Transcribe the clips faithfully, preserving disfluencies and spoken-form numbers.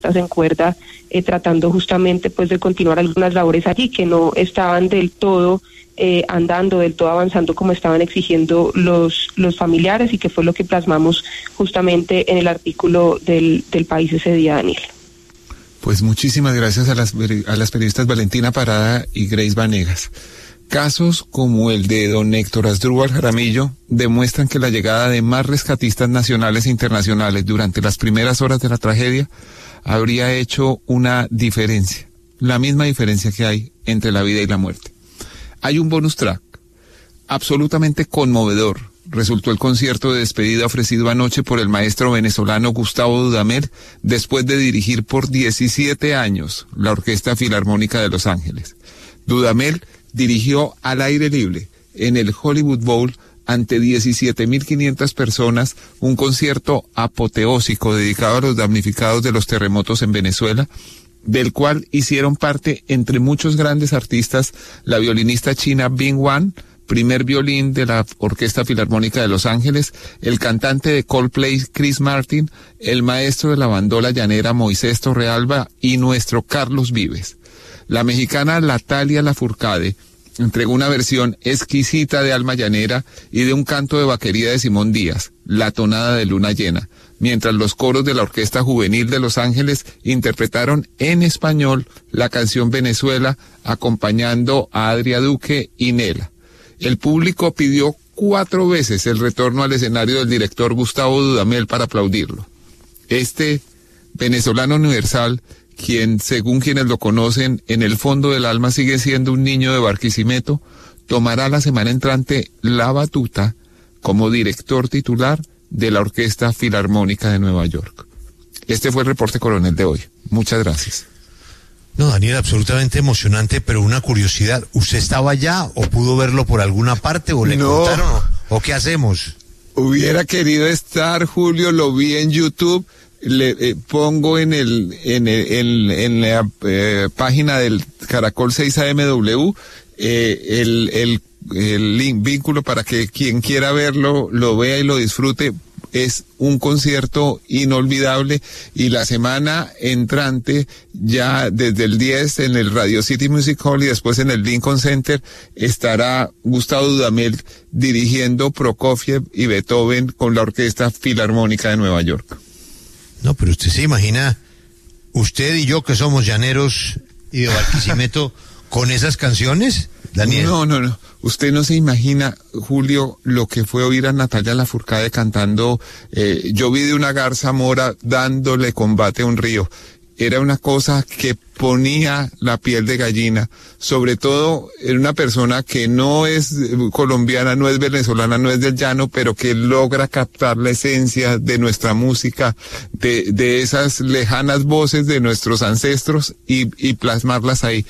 en cuerda, eh, tratando justamente pues de continuar algunas labores allí que no estaban del todo eh, andando, del todo avanzando como estaban exigiendo los los familiares, y que fue lo que plasmamos justamente en el artículo del, del País ese día, Daniel. Pues muchísimas gracias a las, a las periodistas Valentina Parada y Grace Vanegas. Casos como el de don Héctor Asdrúbal Jaramillo demuestran que la llegada de más rescatistas nacionales e internacionales durante las primeras horas de la tragedia habría hecho una diferencia, la misma diferencia que hay entre la vida y la muerte. Hay un bonus track absolutamente conmovedor. Resultó el concierto de despedida ofrecido anoche por el maestro venezolano Gustavo Dudamel después de dirigir por diecisiete años la Orquesta Filarmónica de Los Ángeles. Dudamel dirigió al aire libre en el Hollywood Bowl ante diecisiete mil quinientas personas un concierto apoteósico dedicado a los damnificados de los terremotos en Venezuela, del cual hicieron parte, entre muchos grandes artistas, la violinista china Bing Wan, primer violín de la Orquesta Filarmónica de Los Ángeles, el cantante de Coldplay Chris Martin, el maestro de la bandola llanera Moisés Torrealba y nuestro Carlos Vives. La mexicana Natalia Lafourcade entregó una versión exquisita de Alma Llanera y de un canto de vaquería de Simón Díaz, La Tonada de Luna Llena, mientras los coros de la Orquesta Juvenil de Los Ángeles interpretaron en español la canción Venezuela, acompañando a Adria Duque y Nela. El público pidió cuatro veces el retorno al escenario del director Gustavo Dudamel para aplaudirlo. Este venezolano universal, quien, según quienes lo conocen, en el fondo del alma sigue siendo un niño de Barquisimeto, tomará la semana entrante la batuta como director titular de la Orquesta Filarmónica de Nueva York. Este fue el reporte coronel de hoy. Muchas gracias. No, Daniel, absolutamente emocionante, pero una curiosidad. ¿Usted estaba allá o pudo verlo por alguna parte o le no. contaron o, o qué hacemos? Hubiera querido estar, Julio, lo vi en YouTube. Le eh, pongo en el en el, en, en la eh, página del Caracol seis A M W eh, el el el link, vínculo para que quien quiera verlo lo vea y lo disfrute. Es un concierto inolvidable, y la semana entrante, ya desde el diez en el Radio City Music Hall y después en el Lincoln Center, estará Gustavo Dudamel dirigiendo Prokofiev y Beethoven con la Orquesta Filarmónica de Nueva York. No, pero usted se imagina, usted y yo que somos llaneros y de Barquisimeto, con esas canciones, Daniel. No, no, no. Usted no se imagina, Julio, lo que fue oír a Natalia Lafourcade cantando eh, Yo vi de una garza mora dándole combate a un río. Era una cosa que ponía la piel de gallina, sobre todo en una persona que no es colombiana, no es venezolana, no es del llano, pero que logra captar la esencia de nuestra música, de, de esas lejanas voces de nuestros ancestros y, y plasmarlas ahí.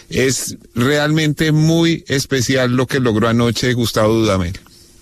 Es realmente muy especial lo que logró anoche Gustavo Dudamel.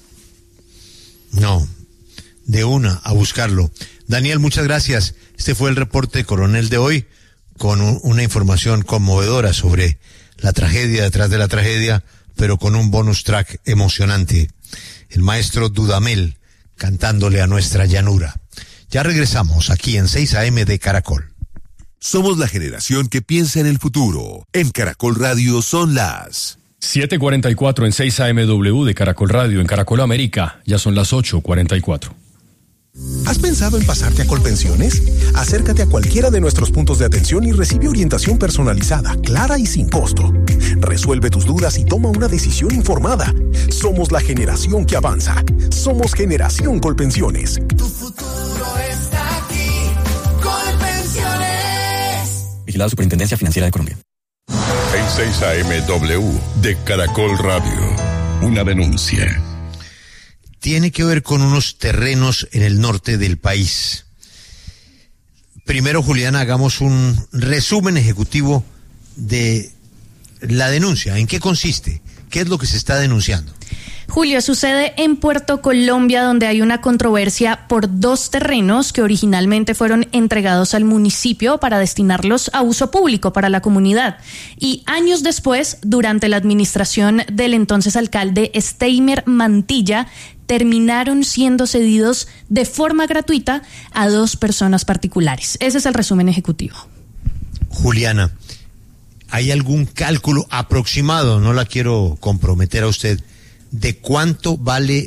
No, de una, a buscarlo. Daniel, muchas gracias. Este fue el reporte coronel de hoy, con un, una información conmovedora sobre la tragedia detrás de la tragedia, pero con un bonus track emocionante. El maestro Dudamel cantándole a nuestra llanura. Ya regresamos aquí en seis A M de Caracol. Somos la generación que piensa en el futuro. En Caracol Radio son las siete cuarenta y cuatro en seis A M W de Caracol Radio. En Caracol América ya son las ocho cuarenta y cuatro. ¿Has pensado en pasarte a Colpensiones? Acércate a cualquiera de nuestros puntos de atención y recibe orientación personalizada, clara y sin costo. Resuelve tus dudas y toma una decisión informada. Somos la generación que avanza. Somos Generación Colpensiones. Tu futuro está aquí. Colpensiones. Vigilado Superintendencia Financiera de Colombia. En seis A M W de Caracol Radio, una denuncia. Tiene que ver con unos terrenos en el norte del país. Primero, Juliana, hagamos un resumen ejecutivo de la denuncia. ¿En qué consiste? ¿Qué es lo que se está denunciando? Julio, sucede en Puerto Colombia, donde hay una controversia por dos terrenos que originalmente fueron entregados al municipio para destinarlos a uso público para la comunidad. Y años después, durante la administración del entonces alcalde Steimer Mantilla, terminaron siendo cedidos de forma gratuita a dos personas particulares. Ese es el resumen ejecutivo. Juliana, ¿hay algún cálculo aproximado, no la quiero comprometer a usted, de cuánto vale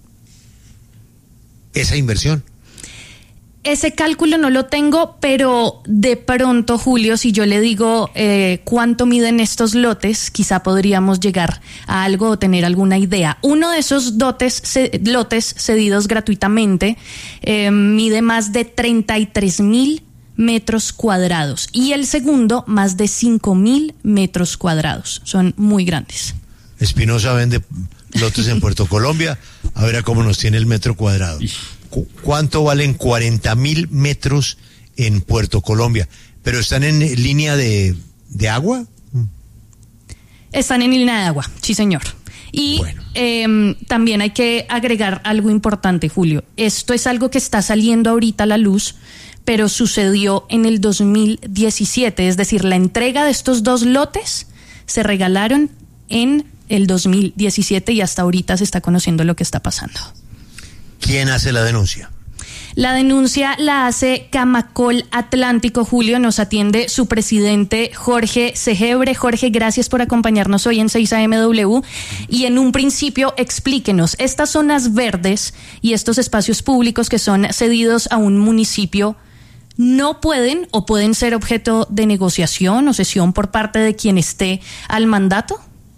esa inversión? Ese cálculo no lo tengo, pero de pronto, Julio, si yo le digo eh, cuánto miden estos lotes, quizá podríamos llegar a algo o tener alguna idea. Uno de esos dotes, ce- lotes cedidos gratuitamente eh, mide más de treinta y tres mil metros cuadrados y el segundo más de cinco mil metros cuadrados. Son muy grandes. Espinosa vende lotes en Puerto Colombia, a ver a cómo nos tiene el metro cuadrado. ¿Cu- ¿Cuánto valen cuarenta mil metros en Puerto Colombia? ¿Pero están en línea de, de agua? Están en línea de agua, sí señor. Y bueno. eh, también hay que agregar algo importante, Julio. Esto es algo que está saliendo ahorita a la luz, pero sucedió en el dos mil diecisiete, es decir, la entrega de estos dos lotes se regalaron en el dos mil diecisiete y hasta ahorita se está conociendo lo que está pasando. ¿Quién hace la denuncia? La denuncia la hace Camacol Atlántico, Julio, nos atiende su presidente Jorge Segebre. Jorge, gracias por acompañarnos hoy en seis A M W. Y en un principio, explíquenos, estas zonas verdes y estos espacios públicos que son cedidos a un municipio, ¿no pueden o pueden ser objeto de negociación o cesión por parte de quien esté al mandato?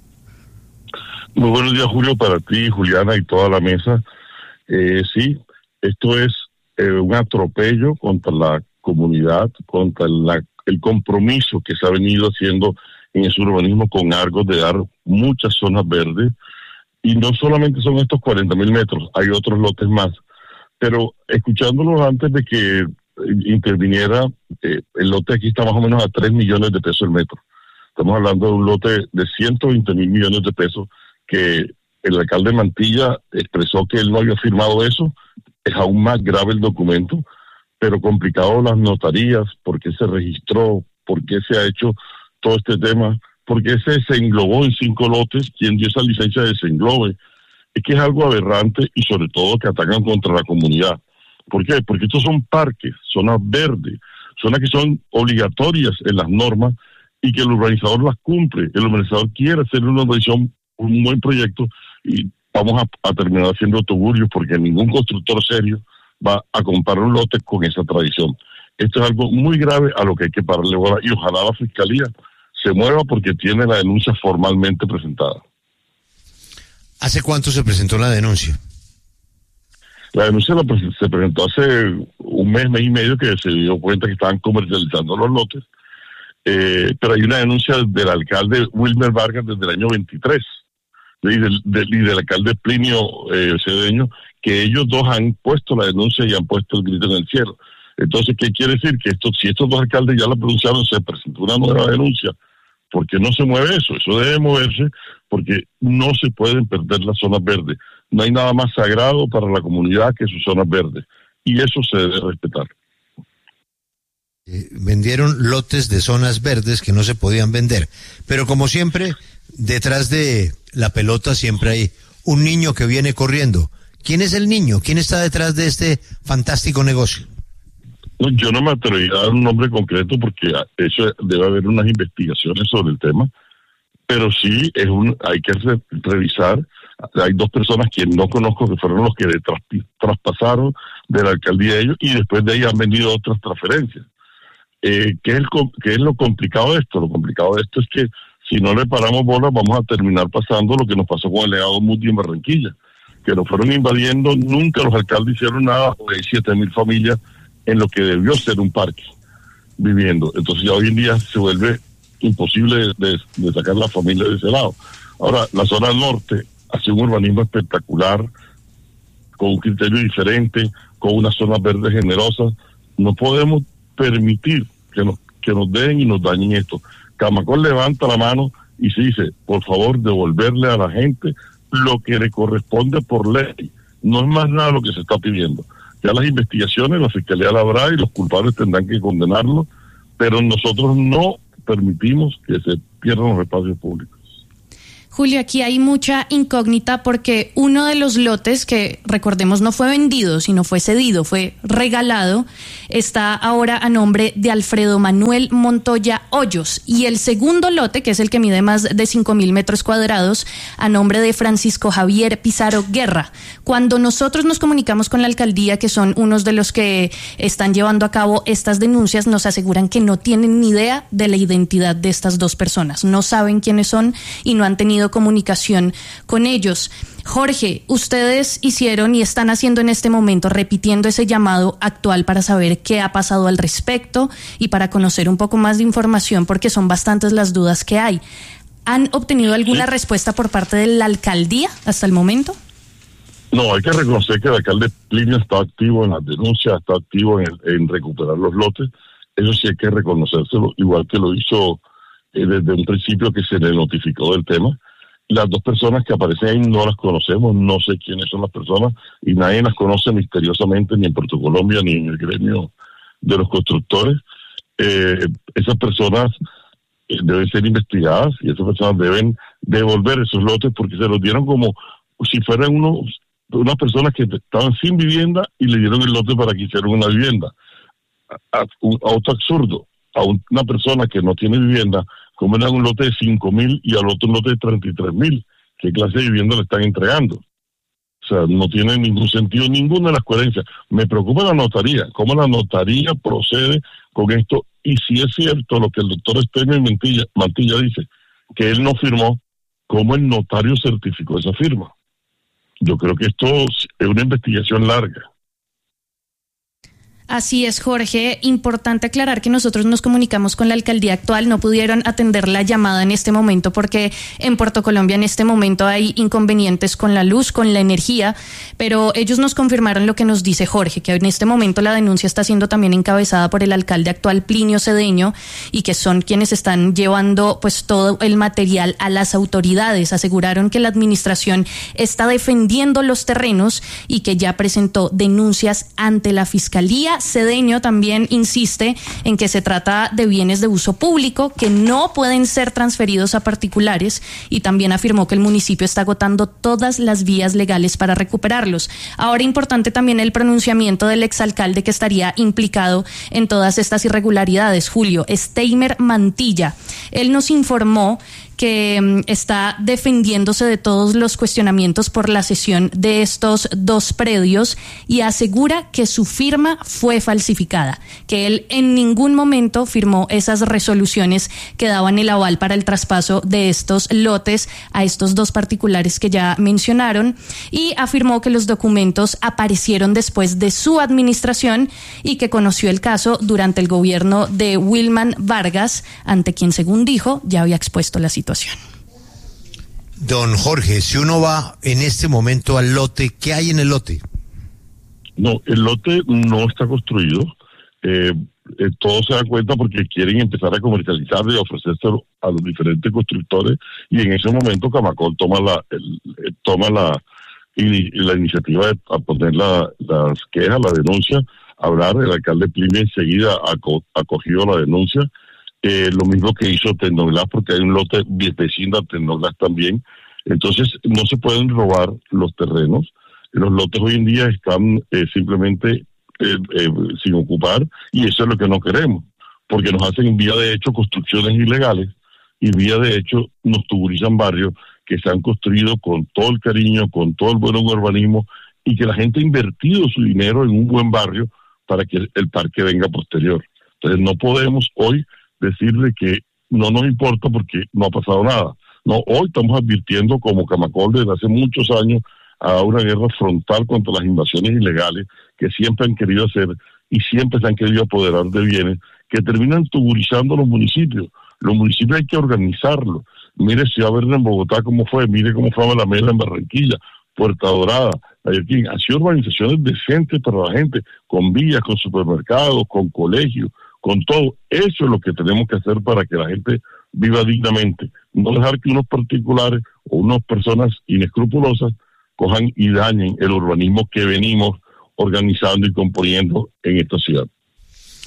Muy buenos días, Julio, para ti, Juliana y toda la mesa. Eh, sí, esto es eh, un atropello contra la comunidad, contra la, el compromiso que se ha venido haciendo en ese urbanismo con Argos de dar muchas zonas verdes. Y no solamente son estos cuarenta mil metros, hay otros lotes más. Pero escuchándolos antes de que eh, interviniera, eh, el lote aquí está más o menos a tres millones de pesos el metro. Estamos hablando de un lote de ciento veinte mil millones de pesos que el alcalde Mantilla expresó que él no había firmado eso. Es aún más grave el documento, pero complicado las notarías, por qué se registró, por qué se ha hecho todo este tema, por qué se desenglobó en cinco lotes, quién dio esa licencia de desenglobe. Es que es algo aberrante y sobre todo que atacan contra la comunidad. ¿Por qué? Porque estos son parques, zonas verdes, zonas que son obligatorias en las normas y que el urbanizador las cumple. El urbanizador quiere hacer una urbanización, un buen proyecto, y vamos a, a terminar haciendo tugurios porque ningún constructor serio va a comprar un lote con esa tradición. Esto es algo muy grave a lo que hay que pararle bola y ojalá la Fiscalía se mueva porque tiene la denuncia formalmente presentada. ¿Hace cuánto se presentó la denuncia? La denuncia la pre- se presentó hace un mes, mes y medio que se dio cuenta que estaban comercializando los lotes, eh, pero hay una denuncia del alcalde Wilmer Vargas desde el año veintitrés y del, del, y del alcalde Plinio eh, Cedeño, que ellos dos han puesto la denuncia y han puesto el grito en el cielo. Entonces, ¿qué quiere decir? Que estos, si estos dos alcaldes ya la pronunciaron, se presentó una nueva denuncia. ¿Por qué no se mueve eso? Eso debe moverse porque no se pueden perder las zonas verdes. No hay nada más sagrado para la comunidad que sus zonas verdes. Y eso se debe respetar. Eh, vendieron lotes de zonas verdes que no se podían vender. Pero como siempre, detrás de la pelota siempre hay un niño que viene corriendo. ¿Quién es el niño? ¿Quién está detrás de este fantástico negocio? No, yo no me atrevería a dar un nombre concreto porque eso debe haber unas investigaciones sobre el tema, pero sí es un hay que re, revisar. Hay dos personas que no conozco que fueron los que le tras, traspasaron de la alcaldía de ellos y después de ahí han vendido otras transferencias. Eh, ¿qué, es el, ¿Qué es lo complicado de esto? Lo complicado de esto es que si no le paramos bola vamos a terminar pasando lo que nos pasó con el legado Muti en Barranquilla, que lo fueron invadiendo, nunca los alcaldes hicieron nada, hay siete mil familias en lo que debió ser un parque viviendo. Entonces ya hoy en día se vuelve imposible de, de sacar la familia de ese lado. Ahora, la zona norte hace un urbanismo espectacular, con un criterio diferente, con unas zonas verdes generosas. No podemos permitir que nos, que nos den y nos dañen esto. Camacol levanta la mano y se dice, por favor, devolverle a la gente lo que le corresponde por ley. No es más nada lo que se está pidiendo. Ya las investigaciones, la Fiscalía la habrá y los culpables tendrán que condenarlos, pero nosotros no permitimos que se pierdan los espacios públicos. Julio, aquí hay mucha incógnita porque uno de los lotes que, recordemos, no fue vendido, sino fue cedido, fue regalado, está ahora a nombre de Alfredo Manuel Montoya Hoyos. Y el segundo lote, que es el que mide más de cinco mil metros cuadrados, a nombre de Francisco Javier Pizarro Guerra. Cuando nosotros nos comunicamos con la alcaldía, que son unos de los que están llevando a cabo estas denuncias, nos aseguran que no tienen ni idea de la identidad de estas dos personas. No saben quiénes son y no han tenido comunicación con ellos. Jorge, ustedes hicieron y están haciendo en este momento, repitiendo ese llamado actual para saber qué ha pasado al respecto y para conocer un poco más de información, porque son bastantes las dudas que hay. ¿Han obtenido alguna sí. respuesta por parte de la alcaldía hasta el momento? No, hay que reconocer que el alcalde Plinio está activo en las denuncias, está activo en, en recuperar los lotes. Eso sí hay que reconocérselo, igual que lo hizo eh, desde un principio que se le notificó del tema. Las dos personas que aparecen ahí no las conocemos, no sé quiénes son las personas y nadie las conoce misteriosamente ni en Puerto Colombia ni en el gremio de los constructores. Eh, esas personas eh, deben ser investigadas y esas personas deben devolver esos lotes porque se los dieron como si fueran unos, unas personas que estaban sin vivienda y le dieron el lote para que hicieran una vivienda. A, a, a otro absurdo, a una persona que no tiene vivienda, como era un lote de cinco mil y al otro un lote de treinta y tres mil. ¿Qué clase de vivienda le están entregando? O sea, no tiene ningún sentido, ninguna de las coherencias. Me preocupa la notaría, cómo la notaría procede con esto. Y si es cierto lo que el doctor Esteban Mantilla, Mantilla dice, que él no firmó, ¿cómo el notario certificó esa firma? Yo creo que esto es una investigación larga. Así es, Jorge. Importante aclarar que nosotros nos comunicamos con la alcaldía actual, no pudieron atender la llamada en este momento porque en Puerto Colombia en este momento hay inconvenientes con la luz, con la energía, pero ellos nos confirmaron lo que nos dice Jorge, que en este momento la denuncia está siendo también encabezada por el alcalde actual Plinio Cedeño y que son quienes están llevando pues todo el material a las autoridades. Aseguraron que la administración está defendiendo los terrenos y que ya presentó denuncias ante la fiscalía. Cedeño también insiste en que se trata de bienes de uso público que no pueden ser transferidos a particulares y también afirmó que el municipio está agotando todas las vías legales para recuperarlos. Ahora, importante también el pronunciamiento del exalcalde que estaría implicado en todas estas irregularidades, Julio, Steimer Mantilla. Él nos informó que um, está defendiéndose de todos los cuestionamientos por la cesión de estos dos predios y asegura que su firma fue falsificada, que él en ningún momento firmó esas resoluciones que daban el aval para el traspaso de estos lotes a estos dos particulares que ya mencionaron, y afirmó que los documentos aparecieron después de su administración y que conoció el caso durante el gobierno de Wilman Vargas, ante quien, según dijo, ya había expuesto la situación. Don Jorge, si uno va en este momento al lote, ¿qué hay en el lote? No, el lote no está construido. Eh, eh, todos se dan cuenta porque quieren empezar a comercializarlo y ofrecérselo a los diferentes constructores y en ese momento Camacol toma la el, eh, toma la, y, la iniciativa de a poner la, las quejas, la denuncia, hablar. El alcalde Plinio enseguida aco, acogió la denuncia. Eh, lo mismo que hizo Tecnoglass, porque hay un lote vecino a Tecnoglass también. Entonces, no se pueden robar los terrenos. Los lotes hoy en día están eh, simplemente eh, eh, sin ocupar, y eso es lo que no queremos, porque nos hacen vía de hecho construcciones ilegales, y vía de hecho nos tuburizan barrios que se han construido con todo el cariño, con todo el buen urbanismo, y que la gente ha invertido su dinero en un buen barrio para que el parque venga posterior. Entonces, no podemos hoy decirle que no nos importa porque no ha pasado nada. No, hoy estamos advirtiendo como Camacol desde hace muchos años a una guerra frontal contra las invasiones ilegales que siempre han querido hacer y siempre se han querido apoderar de bienes que terminan tuburizando los municipios. Los municipios hay que organizarlos. Mire Ciudad Verde en Bogotá cómo fue, mire cómo fue Alameda en Barranquilla, Puerta Dorada, Ayerquín. Han sido urbanizaciones decentes para la gente, con villas, con supermercados, con colegios, con todo. Eso es lo que tenemos que hacer para que la gente viva dignamente. No dejar que unos particulares o unas personas inescrupulosas cojan y dañen el urbanismo que venimos organizando y componiendo en esta ciudad.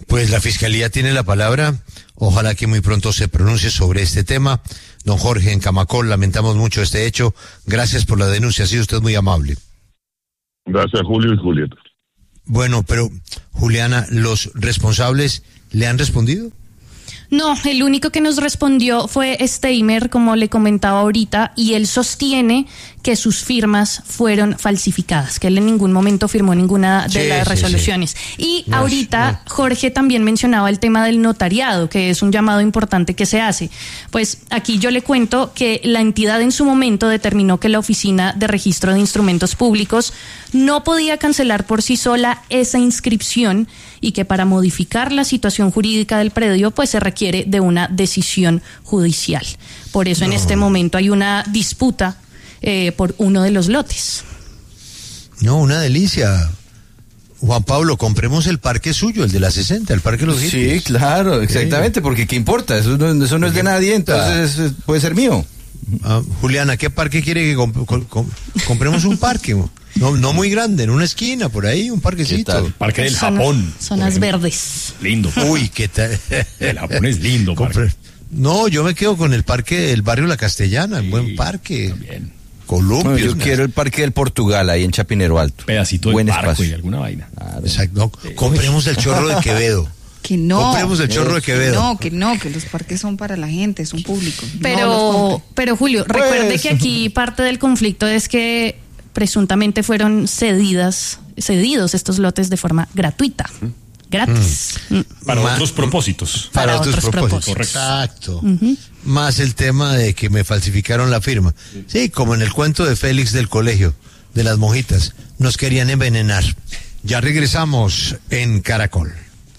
Pues la Fiscalía tiene la palabra. Ojalá que muy pronto se pronuncie sobre este tema. Don Jorge, en Camacol, lamentamos mucho este hecho. Gracias por la denuncia, ha sido usted muy amable. Gracias, Julio y Julieta. Bueno, pero, Juliana, ¿los responsables le han respondido? No, el único que nos respondió fue Steimer, como le comentaba ahorita, y él sostiene que sus firmas fueron falsificadas, que él en ningún momento firmó ninguna de Sí, las sí, resoluciones. sí. Y No, ahorita no. Jorge también mencionaba el tema del notariado, que es un llamado importante que se hace. Pues aquí yo le cuento que la entidad en su momento determinó que la Oficina de Registro de Instrumentos Públicos no podía cancelar por sí sola esa inscripción y que para modificar la situación jurídica del predio pues se requiere de una decisión judicial. Por eso No. en este momento hay una disputa eh, por uno de los lotes. No, una delicia. Juan Pablo, compremos el parque suyo, el de la sesenta, el parque de los Sí, hippies. claro, exactamente, porque ¿qué importa? Eso no, eso no es de nadie, entonces eh, puede ser mío. Ah, Juliana, ¿qué parque quiere que comp- com- com- compremos un parque? No, no muy grande, en una esquina, por ahí, un parquecito. Parque del Zonas- Japón. Zonas verdes. Lindo. Uy, ¿qué tal? El Japón es lindo. Compre- parque. No, yo me quedo con el parque del barrio La Castellana, Sí, el buen parque. También. Columpio. Bueno, yo una- quiero el Parque del Portugal, ahí en Chapinero Alto. Pedacito de Buen barco espacio. y alguna vaina. Exacto. No, compremos el chorro de Quevedo. Que no. Compremos el chorro de Que Quevedo. no, que no, que los parques son para la gente, son públicos. No los Pero, compre. pero Julio, Pues- recuerde que aquí parte del conflicto es que presuntamente fueron cedidas, cedidos estos lotes de forma gratuita, gratis. Mm. Para Ma- otros propósitos. Para otros propósitos. Correcto. Exacto. Más el tema de que me falsificaron la firma. Sí, como en el cuento de Félix del colegio, de las monjitas. Nos querían envenenar. Ya regresamos en Caracol.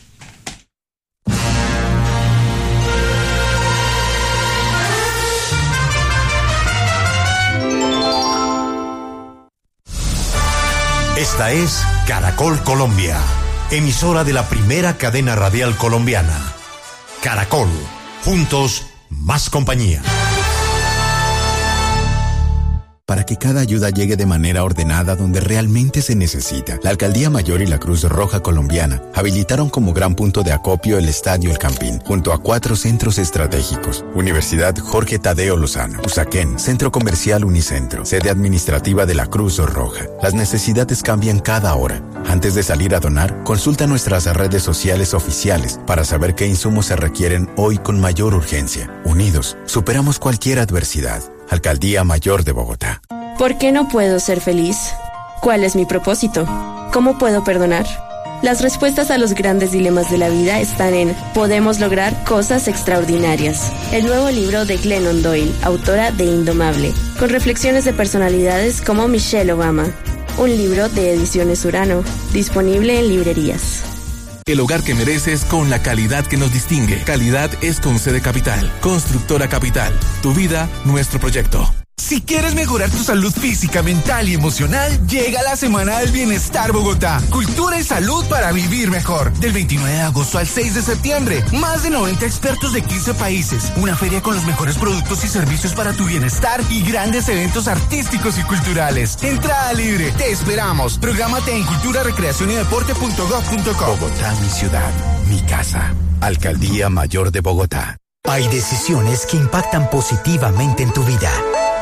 Esta es Caracol Colombia, emisora de la primera cadena radial colombiana. Caracol, juntos, más compañía. Para que cada ayuda llegue de manera ordenada donde realmente se necesita, la Alcaldía Mayor y la Cruz Roja Colombiana habilitaron como gran punto de acopio el Estadio El Campín, junto a cuatro centros estratégicos: Universidad Jorge Tadeo Lozano, Usaquén, Centro Comercial Unicentro, sede administrativa de la Cruz Roja. Las necesidades cambian cada hora. Antes de salir a donar, consulta nuestras redes sociales oficiales para saber qué insumos se requieren hoy con mayor urgencia. Unidos, superamos cualquier adversidad. Alcaldía Mayor de Bogotá. ¿Por qué no puedo ser feliz? ¿Cuál es mi propósito? ¿Cómo puedo perdonar? Las respuestas a los grandes dilemas de la vida están en Podemos lograr cosas extraordinarias, el nuevo libro de Glennon Doyle, autora de Indomable, con reflexiones de personalidades como Michelle Obama. Un libro de Ediciones Urano, disponible en librerías. El hogar que mereces con la calidad que nos distingue. Calidad es con C de Capital. Constructora Capital. Tu vida, nuestro proyecto. Si quieres mejorar tu salud física, mental y emocional, llega la Semana del Bienestar Bogotá. Cultura y salud para vivir mejor. Del veintinueve de agosto al seis de septiembre. Más de noventa expertos de quince países. Una feria con los mejores productos y servicios para tu bienestar y grandes eventos artísticos y culturales. Entrada libre. Te esperamos. Prográmate en cultura, recreación y deporte punto gov punto co. Bogotá, mi ciudad, mi casa. Alcaldía Mayor de Bogotá. Hay decisiones que impactan positivamente en tu vida.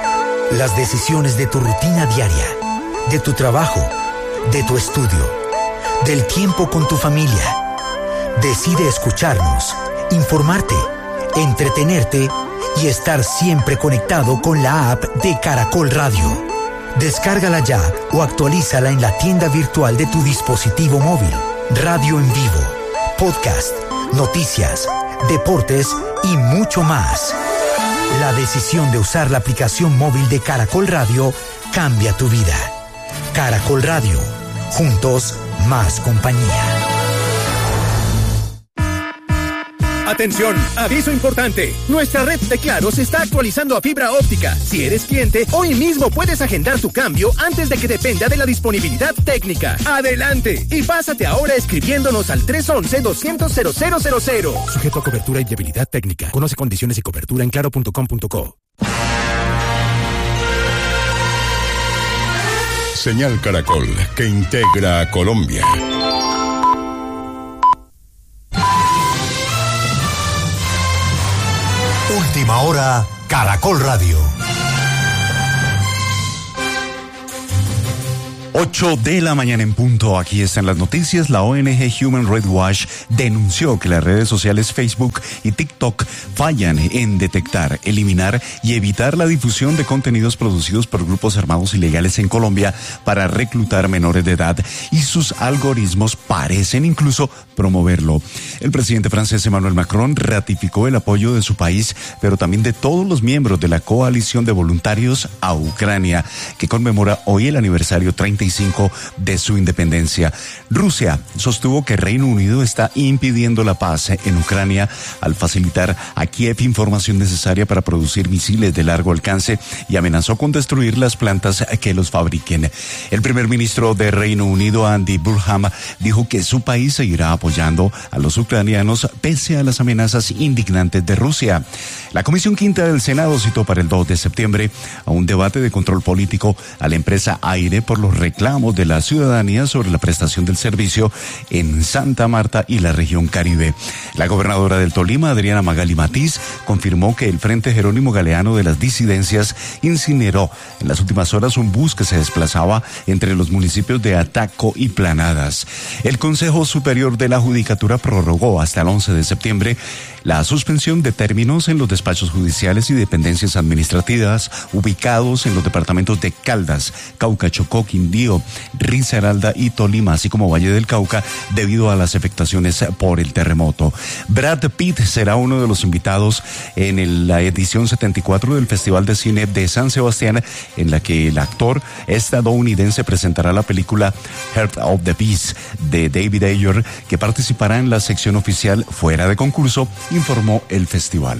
Las decisiones de tu rutina diaria, de tu trabajo, de tu estudio, del tiempo con tu familia. Decide escucharnos, informarte, entretenerte y estar siempre conectado con la app de Caracol Radio. Descárgala ya o actualízala en la tienda virtual de tu dispositivo móvil. Radio en vivo, podcast, noticias, deportes y mucho más. La decisión de usar la aplicación móvil de Caracol Radio cambia tu vida. Caracol Radio, juntos más compañía. Atención, aviso importante. Nuestra red de Claro se está actualizando a fibra óptica. Si eres cliente, hoy mismo puedes agendar tu cambio antes de que dependa de la disponibilidad técnica. Adelante y pásate ahora escribiéndonos al tres once, doscientos, cero cero cero cero. Sujeto a cobertura y viabilidad técnica. Conoce condiciones y cobertura en claro punto com punto co. Señal Caracol, que integra a Colombia. Última hora, Caracol Radio. ocho de la mañana en punto. Aquí están las noticias. La O N G Human Rights Watch denunció que las redes sociales Facebook y TikTok fallan en detectar, eliminar y evitar la difusión de contenidos producidos por grupos armados ilegales en Colombia para reclutar menores de edad, y sus algoritmos parecen incluso promoverlo. El presidente francés Emmanuel Macron ratificó el apoyo de su país, pero también de todos los miembros de la coalición de voluntarios a Ucrania, que conmemora hoy el aniversario treinta y cinco de su independencia. Rusia sostuvo que Reino Unido está impidiendo la paz en Ucrania al facilitar a Kiev información necesaria para producir misiles de largo alcance, y amenazó con destruir las plantas que los fabriquen. El primer ministro de Reino Unido, Andy Burnham, dijo que su país seguirá apoyando a los ucranianos pese a las amenazas indignantes de Rusia. La Comisión Quinta del Senado citó para el dos de septiembre a un debate de control político a la empresa Aire por los reclamos de la ciudadanía sobre la prestación del servicio en Santa Marta y la región Caribe. La gobernadora del Tolima, Adriana Magali Matiz, confirmó que el Frente Jerónimo Galeano de las Disidencias incineró en las últimas horas un bus que se desplazaba entre los municipios de Ataco y Planadas. El Consejo Superior de la Judicatura prorrogó hasta el once de septiembre la suspensión de términos en los despachos judiciales y dependencias administrativas ubicados en los departamentos de Caldas, Cauca, Chocó, Quindío, Risaralda y Tolima, así como Valle del Cauca, debido a las afectaciones por el terremoto. Brad Pitt será uno de los invitados en el, la edición setenta y cuatro del Festival de Cine de San Sebastián, en la que el actor estadounidense presentará la película Heart of the Beast de David Ayer, que participará en la sección oficial fuera de concurso, informó el festival.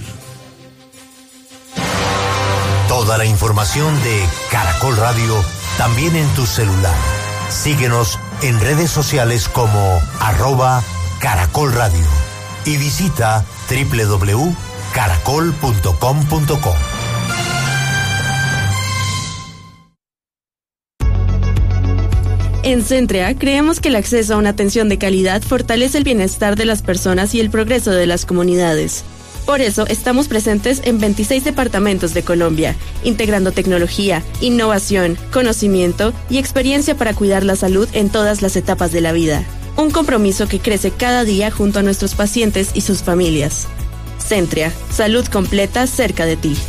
Toda la información de Caracol Radio también en tu celular. Síguenos en redes sociales como arroba Caracol Radio y visita doble u doble u doble u punto caracol punto com punto co. En Centrea creemos que el acceso a una atención de calidad fortalece el bienestar de las personas y el progreso de las comunidades. Por eso estamos presentes en veintiséis departamentos de Colombia, integrando tecnología, innovación, conocimiento y experiencia para cuidar la salud en todas las etapas de la vida. Un compromiso que crece cada día junto a nuestros pacientes y sus familias. Centrea, salud completa cerca de ti.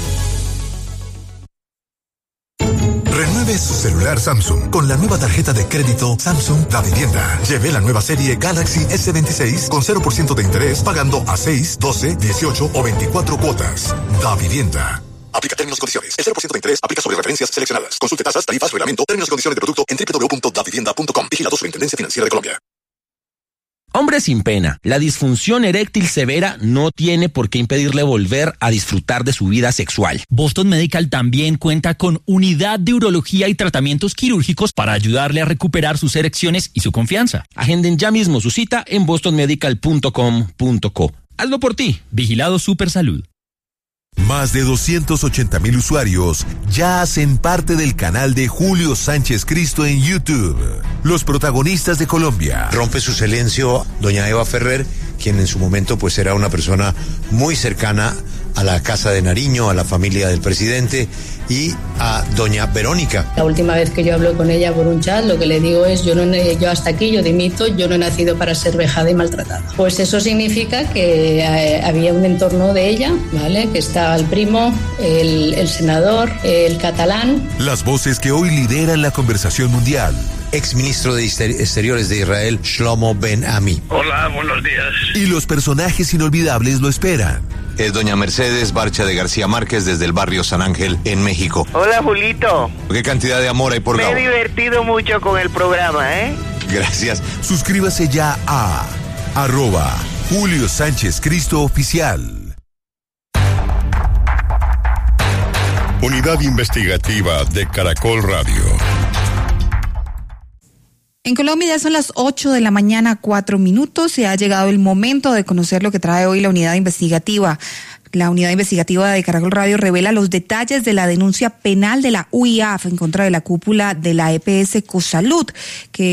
Renueve su celular Samsung con la nueva tarjeta de crédito Samsung Da Vivienda. Lleve la nueva serie Galaxy S veintiséis con cero por ciento de interés pagando a seis, doce, dieciocho o veinticuatro cuotas. Da Vivienda. Aplica términos y condiciones. El cero por ciento de interés aplica sobre referencias seleccionadas. Consulte tasas, tarifas, reglamento, términos y condiciones de producto en doble u doble u doble u punto da vivienda punto com. Vigilado Superintendencia Financiera de Colombia. Hombre sin pena, la disfunción eréctil severa no tiene por qué impedirle volver a disfrutar de su vida sexual. Boston Medical también cuenta con unidad de urología y tratamientos quirúrgicos para ayudarle a recuperar sus erecciones y su confianza. Agenden ya mismo su cita en boston medical punto com punto co. Hazlo por ti. Vigilado Supersalud. Más de doscientos ochenta mil usuarios ya hacen parte del canal de Julio Sánchez Cristo en YouTube. Los protagonistas de Colombia. Rompe su silencio doña Eva Ferrer, quien en su momento pues era una persona muy cercana a la Casa de Nariño, a la familia del presidente, y a doña Verónica. La última vez que yo hablo con ella por un chat, lo que le digo es, yo, no, yo hasta aquí, yo dimito, yo no he nacido para ser vejada y maltratada. Pues eso significa que eh, había un entorno de ella, ¿vale? Que estaba el primo, el, el senador, el catalán. Las voces que hoy lideran la conversación mundial. Exministro de Exteriores de Israel, Shlomo Ben-Ami. Hola, buenos días. Y los personajes inolvidables lo esperan. Es doña Mercedes Barcha de García Márquez desde el barrio San Ángel, en México. Hola, Julito. ¿Qué cantidad de amor hay por Gabo? Me he divertido mucho con el programa, ¿eh? Gracias. Suscríbase ya a arroba Julio Sánchez Cristo Oficial. Unidad Investigativa de Caracol Radio. En Colombia ya son las ocho de la mañana, cuatro minutos, y ha llegado el momento de conocer lo que trae hoy la unidad investigativa. La unidad investigativa de Caracol Radio revela los detalles de la denuncia penal de la U I A F en contra de la cúpula de la E P S Cosalud, que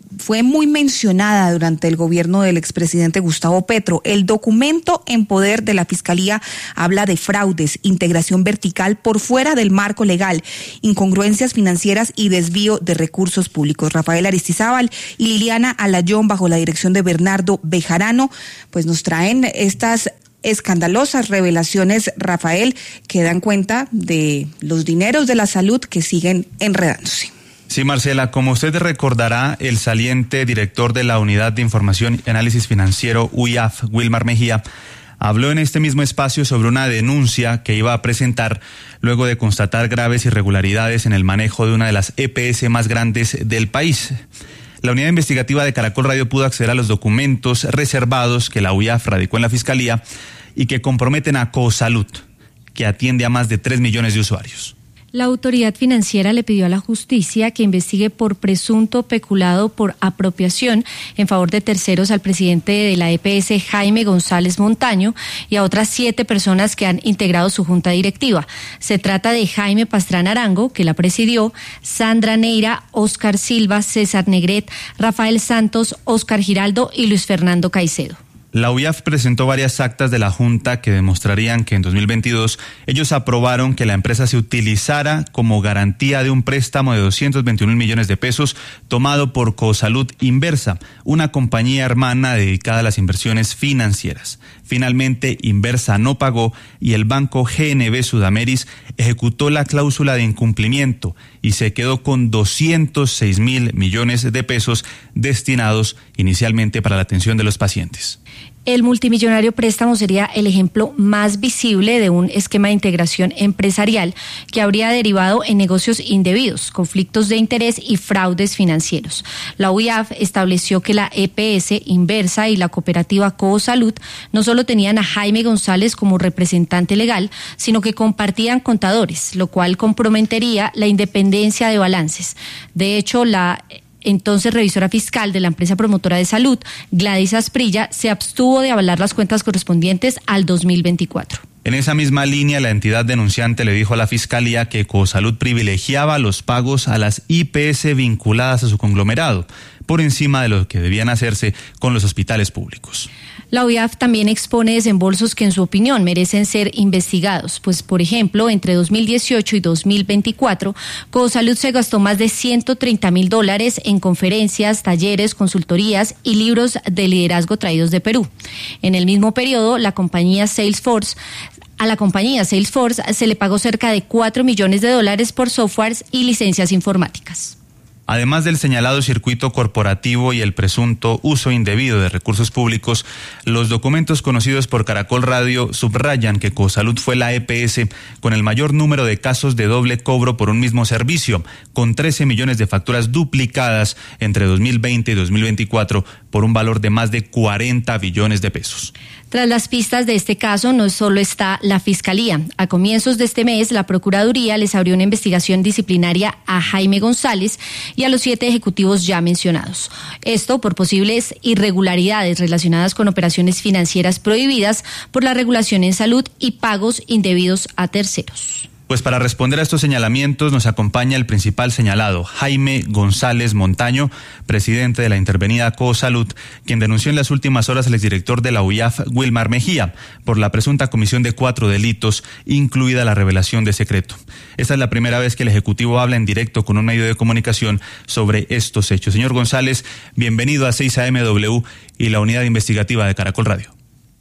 fue muy mencionada durante el gobierno del expresidente Gustavo Petro. El documento en poder de la Fiscalía habla de fraudes, integración vertical por fuera del marco legal, incongruencias financieras y desvío de recursos públicos. Rafael Aristizábal y Liliana Alayón, bajo la dirección de Bernardo Bejarano, pues nos traen estas escandalosas revelaciones, Rafael, que dan cuenta de los dineros de la salud que siguen enredándose. Sí, Marcela, como usted recordará, el saliente director de la Unidad de Información y Análisis Financiero, U I A F, Wilmar Mejía, habló en este mismo espacio sobre una denuncia que iba a presentar luego de constatar graves irregularidades en el manejo de una de las E P S más grandes del país. La unidad investigativa de Caracol Radio pudo acceder a los documentos reservados que la U I A F radicó en la Fiscalía y que comprometen a Cosalud, que atiende a más de tres millones de usuarios. La autoridad financiera le pidió a la justicia que investigue por presunto peculado por apropiación en favor de terceros al presidente de la E P S, Jaime González Montaño, y a otras siete personas que han integrado su junta directiva. Se trata de Jaime Pastrana Arango, que la presidió, Sandra Neira, Óscar Silva, César Negret, Rafael Santos, Óscar Giraldo y Luis Fernando Caicedo. La U I A F presentó varias actas de la Junta que demostrarían que en dos mil veintidós ellos aprobaron que la empresa se utilizara como garantía de un préstamo de doscientos veintiún millones de pesos tomado por Cosalud Inversa, una compañía hermana dedicada a las inversiones financieras. Finalmente, Inversa no pagó y el banco G N B Sudameris ejecutó la cláusula de incumplimiento y se quedó con doscientos seis mil millones de pesos destinados inicialmente para la atención de los pacientes. El multimillonario préstamo sería el ejemplo más visible de un esquema de integración empresarial que habría derivado en negocios indebidos, conflictos de interés y fraudes financieros. La U I A F estableció que la E P S Inversa y la cooperativa Cosalud no solo tenían a Jaime González como representante legal, sino que compartían contadores, lo cual comprometería la independencia de balances. De hecho, la entonces revisora fiscal de la empresa promotora de salud, Gladys Asprilla, se abstuvo de avalar las cuentas correspondientes al dos mil veinticuatro. En esa misma línea, la entidad denunciante le dijo a la Fiscalía que Cosalud privilegiaba los pagos a las I P S vinculadas a su conglomerado, por encima de lo que debían hacerse con los hospitales públicos. La U I A F también expone desembolsos que en su opinión merecen ser investigados, pues por ejemplo, entre dos mil dieciocho y dos mil veinticuatro, Cosalud se gastó más de ciento treinta mil dólares en conferencias, talleres, consultorías y libros de liderazgo traídos de Perú. En el mismo periodo, la compañía Salesforce A la compañía Salesforce se le pagó cerca de cuatro millones de dólares por softwares y licencias informáticas. Además del señalado circuito corporativo y el presunto uso indebido de recursos públicos, los documentos conocidos por Caracol Radio subrayan que Cosalud fue la E P S con el mayor número de casos de doble cobro por un mismo servicio, con trece millones de facturas duplicadas entre dos mil veinte y dos mil veinticuatro por un valor de más de cuarenta billones de pesos. Tras las pistas de este caso, no solo está la Fiscalía. A comienzos de este mes, la Procuraduría les abrió una investigación disciplinaria a Jaime González y a los siete ejecutivos ya mencionados. Esto por posibles irregularidades relacionadas con operaciones financieras prohibidas por la regulación en salud y pagos indebidos a terceros. Pues para responder a estos señalamientos nos acompaña el principal señalado, Jaime González Montaño, presidente de la intervenida Cosalud, quien denunció en las últimas horas al exdirector de la U I A F, Wilmar Mejía, por la presunta comisión de cuatro delitos, incluida la revelación de secreto. Esta es la primera vez que el Ejecutivo habla en directo con un medio de comunicación sobre estos hechos. Señor González, bienvenido a seis A M W y la unidad investigativa de Caracol Radio.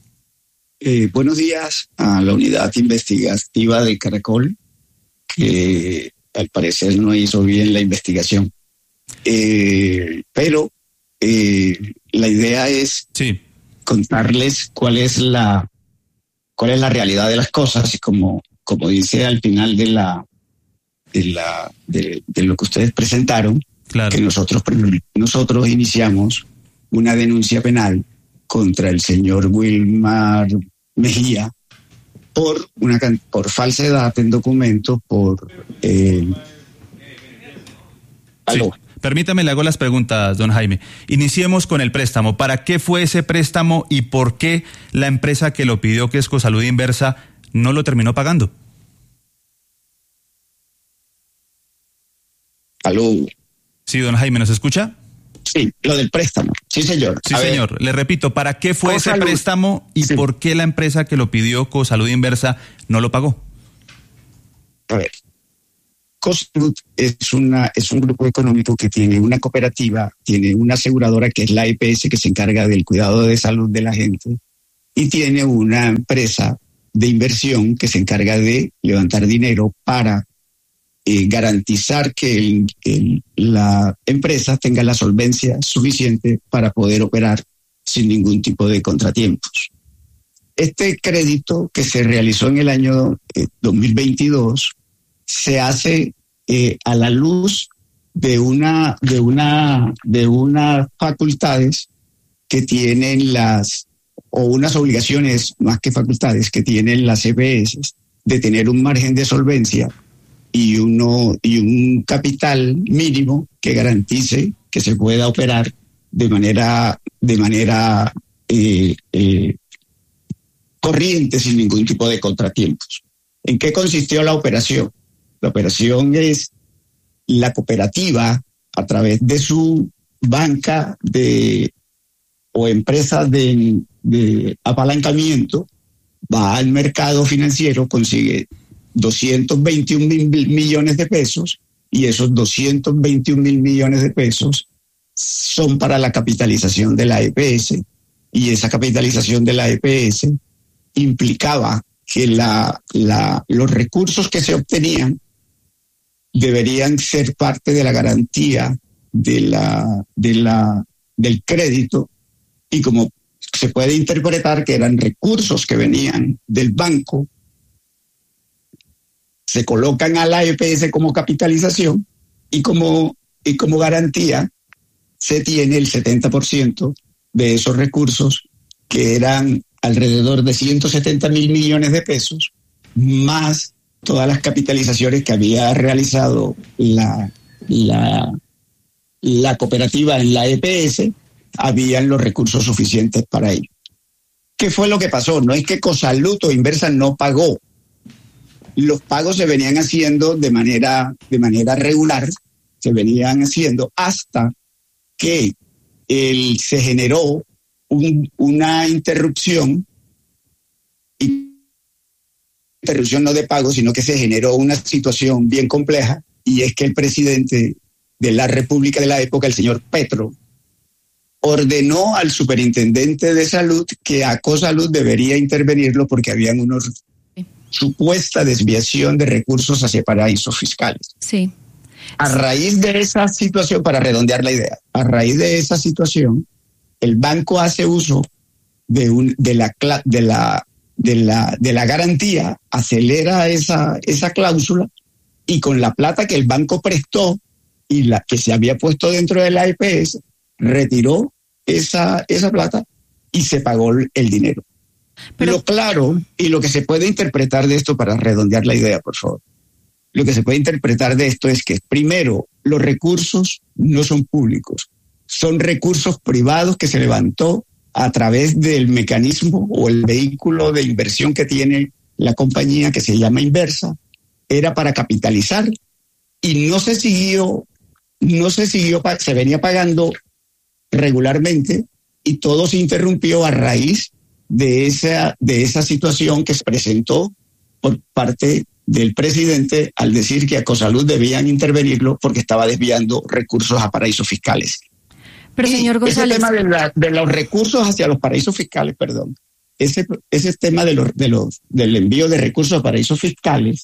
Eh, buenos días a la unidad investigativa de Caracol, que al parecer no hizo bien la investigación. Eh, pero eh, la idea es sí. contarles cuál es la cuál es la realidad de las cosas, y como, como dice al final de la de la de, de lo que ustedes presentaron, claro. que nosotros nosotros iniciamos una denuncia penal contra el señor Wilmar Mejía por una por falsedad en documentos, por eh, sí. Permítame, le hago las preguntas, don Jaime. Iniciemos con el préstamo. ¿Para qué fue ese préstamo y por qué la empresa que lo pidió, que es Cosalud Inversa, no lo terminó pagando? ¿Aló? Sí, don Jaime, ¿nos escucha? Sí, lo del préstamo. Sí, señor. Sí, A señor. ver. Le repito, ¿para qué fue Cosalud. ese préstamo y Sí. por qué la empresa que lo pidió, Cosalud Inversa, no lo pagó? A ver. Cosalud es, una, es un grupo económico que tiene una cooperativa, tiene una aseguradora que es la E P S, que se encarga del cuidado de salud de la gente, y tiene una empresa de inversión que se encarga de levantar dinero para eh, garantizar que el, el, la empresa tenga la solvencia suficiente para poder operar sin ningún tipo de contratiempos. Este crédito que se realizó en el año eh, dos mil veintidós se hace eh, a la luz de una de una de unas facultades que tienen las o unas obligaciones más que facultades que tienen las E P S de tener un margen de solvencia y uno y un capital mínimo que garantice que se pueda operar de manera de manera eh, eh, corriente sin ningún tipo de contratiempos. ¿En qué consistió la operación? La operación es la cooperativa a través de su banca de o empresa de, de apalancamiento va al mercado financiero, consigue doscientos veintiún mil millones de pesos y esos doscientos veintiún mil millones de pesos son para la capitalización de la E P S y esa capitalización de la E P S implicaba que la, la, los recursos que se obtenían deberían ser parte de la garantía de la, de la, del crédito y como se puede interpretar que eran recursos que venían del banco, se colocan a la E P S como capitalización y como, y como garantía se tiene el setenta por ciento de esos recursos que eran alrededor de ciento setenta mil millones de pesos, más todas las capitalizaciones que había realizado la, la, la cooperativa en la E P S, habían los recursos suficientes para ello. ¿Qué fue lo que pasó? No es que Cosalud o Inversa no pagó. Los pagos se venían haciendo de manera, de manera regular, se venían haciendo hasta que el, se generó un, una interrupción, interrupción no de pago, sino que se generó una situación bien compleja, y es que el presidente de la República de la época, el señor Petro, ordenó al superintendente de salud que a Cosalud debería intervenirlo porque habían una supuesta desviación de recursos hacia paraísos fiscales. Sí. A raíz de esa situación, para redondear la idea, a raíz de esa situación, el banco hace uso de, un, de, la, de, la, de, la, de la garantía, acelera esa, esa cláusula y con la plata que el banco prestó y la que se había puesto dentro de la E P S, retiró esa, esa plata y se pagó el dinero. Pero lo claro y lo que se puede interpretar de esto, para redondear la idea, por favor, lo que se puede interpretar de esto es que, primero, los recursos no son públicos, son recursos privados que se levantó a través del mecanismo o el vehículo de inversión que tiene la compañía, que se llama Inversa, era para capitalizar y no se siguió, no se siguió, se venía pagando regularmente y todo se interrumpió a raíz de esa, de esa situación que se presentó por parte del presidente al decir que a Cosalud debían intervenirlo porque estaba desviando recursos a paraísos fiscales. Pero, señor González, ese tema de, la, de los recursos hacia los paraísos fiscales, perdón, ese, ese tema de los, de los, del envío de recursos a paraísos fiscales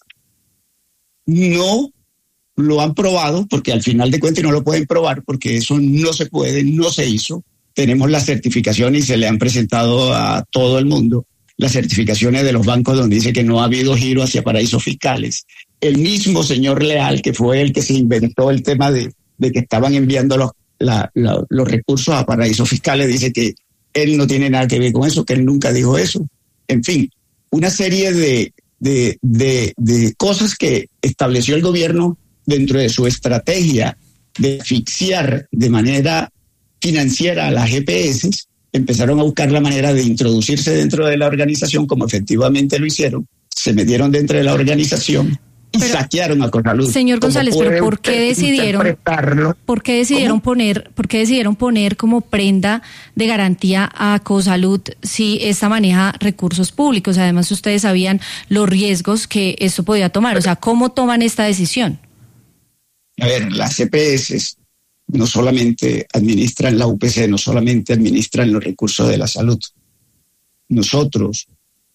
no lo han probado, porque al final de cuentas no lo pueden probar, porque eso no se puede, no se hizo. Tenemos las certificaciones y se le han presentado a todo el mundo las certificaciones de los bancos donde dice que no ha habido giro hacia paraísos fiscales. El mismo señor Leal, que fue el que se inventó el tema de, de que estaban enviando los, la, la, los recursos a paraísos fiscales, dice que él no tiene nada que ver con eso, que él nunca dijo eso. En fin, una serie de, de, de, de cosas que estableció el gobierno dentro de su estrategia de asfixiar de manera financiera a las G P S, empezaron a buscar la manera de introducirse dentro de la organización, como efectivamente lo hicieron, se metieron dentro de la organización y pero, saquearon a Cosalud. Señor González, pero ¿por qué decidieron por qué decidieron ¿Cómo? poner por qué decidieron poner como prenda de garantía a Cosalud si esta maneja recursos públicos? Además, ustedes sabían los riesgos que esto podía tomar. O sea, ¿cómo toman esta decisión? A ver, las E P S no solamente administran la U P C, no solamente administran los recursos de la salud. Nosotros,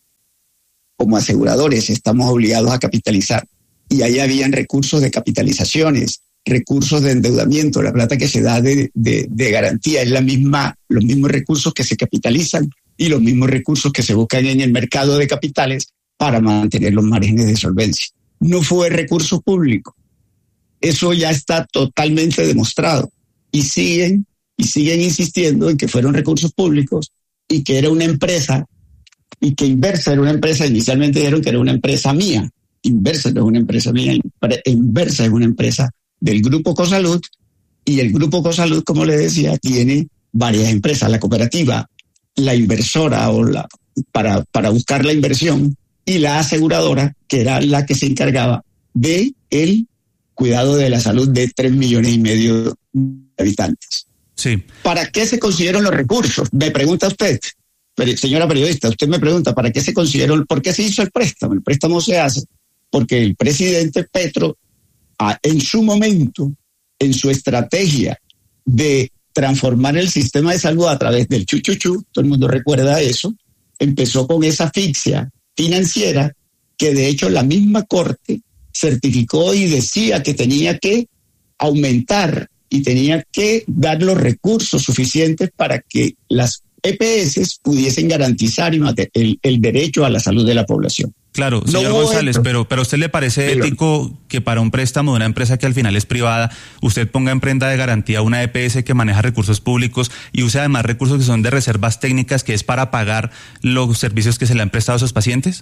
como aseguradores, estamos obligados a capitalizar. Y ahí habían recursos de capitalizaciones, recursos de endeudamiento. La plata que se da de, de, de garantía es la misma, los mismos recursos que se capitalizan y los mismos recursos que se buscan en el mercado de capitales para mantener los márgenes de solvencia. No fue recurso público. Eso ya está totalmente demostrado. Y siguen, y siguen insistiendo en que fueron recursos públicos y que era una empresa, y que Inversa era una empresa. Inicialmente dijeron que era una empresa mía. Inversa no es una empresa mía, Inversa es una empresa del Grupo Cosalud, y el Grupo Cosalud, como le decía, tiene varias empresas, la cooperativa, la inversora o la para, para buscar la inversión, y la aseguradora, que era la que se encargaba de el cuidado de la salud de tres millones y medio de habitantes. Sí. ¿Para qué se consiguieron los recursos? Me pregunta usted, señora periodista, usted me pregunta, ¿para qué se consiguieron, por qué se hizo el préstamo? El préstamo se hace porque el presidente Petro, en su momento, en su estrategia de transformar el sistema de salud a través del chuchuchú, todo el mundo recuerda eso, empezó con esa asfixia financiera que de hecho la misma Corte certificó y decía que tenía que aumentar y tenía que dar los recursos suficientes para que las E P S pudiesen garantizar el, el derecho a la salud de la población. Claro, señor no, González, esto. pero pero ¿a usted le parece pero, ético que para un préstamo de una empresa que al final es privada, usted ponga en prenda de garantía una E P S que maneja recursos públicos y use además recursos que son de reservas técnicas, que es para pagar los servicios que se le han prestado a esos pacientes?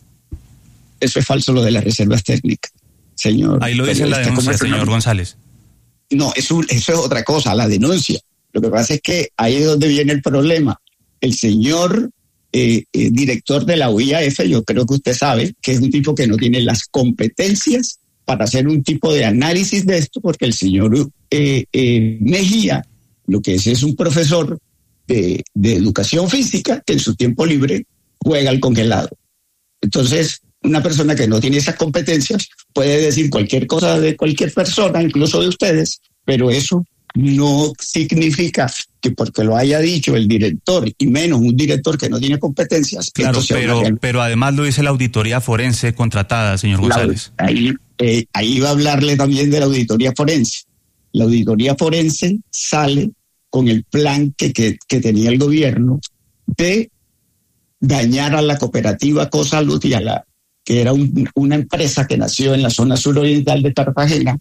Eso es falso, lo de las reservas técnicas, señor. Ahí lo dice la denuncia, señor González. No, eso, eso es otra cosa, la denuncia. Lo que pasa es que ahí es donde viene el problema. El señor eh, eh, director de la U I A F, yo creo que usted sabe que es un tipo que no tiene las competencias para hacer un tipo de análisis de esto, porque el señor eh, eh, Mejía, lo que es es un profesor de, de educación física que en su tiempo libre juega al congelado. Entonces, una persona que no tiene esas competencias puede decir cualquier cosa de cualquier persona, incluso de ustedes, pero eso no significa que porque lo haya dicho el director, y menos un director que no tiene competencias. Claro, pero, pero además lo dice la auditoría forense contratada, señor González. La, ahí, eh, ahí va a hablarle también de la auditoría forense. La auditoría forense sale con el plan que, que, que tenía el gobierno de dañar a la cooperativa Cosalud, y a la, que era un, una empresa que nació en la zona suroriental de Cartagena,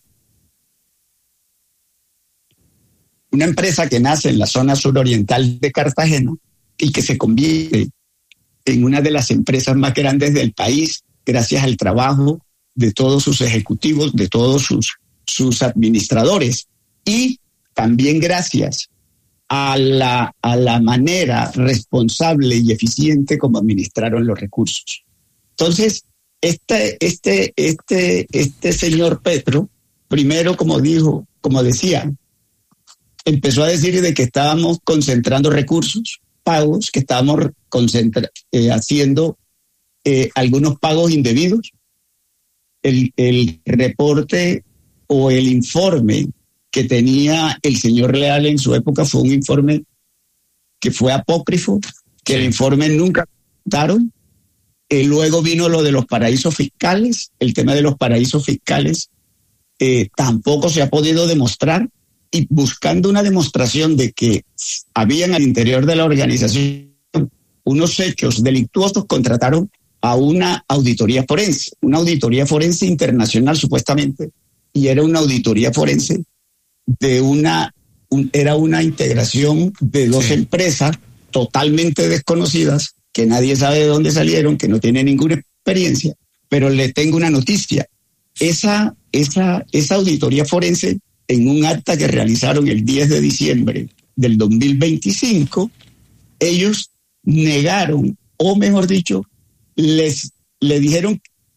una empresa que nace en la zona suroriental de Cartagena y que se convierte en una de las empresas más grandes del país gracias al trabajo de todos sus ejecutivos, de todos sus, sus administradores, y también gracias a la, a la manera responsable y eficiente como administraron los recursos. Entonces, este, este, este, este señor Petro, primero, como dijo, como decía, empezó a decir de que estábamos concentrando recursos, pagos, que estábamos concentra- eh, haciendo eh, algunos pagos indebidos. El, el reporte o el informe que tenía el señor Leal en su época fue un informe que fue apócrifo, que el informe nunca contaron. Eh, luego vino lo de los paraísos fiscales. El tema de los paraísos fiscales eh, tampoco se ha podido demostrar. Y buscando una demostración de que habían al interior de la organización unos hechos delictuosos, contrataron a una auditoría forense, una auditoría forense internacional supuestamente, y era una auditoría forense de una, un, era una integración de dos sí. empresas totalmente desconocidas, que nadie sabe de dónde salieron, que no tienen ninguna experiencia, pero le tengo una noticia. Esa, esa, esa auditoría forense, en un acta que realizaron el diez de diciembre del dos mil veinticinco, ellos negaron, o mejor dicho, les le dijeron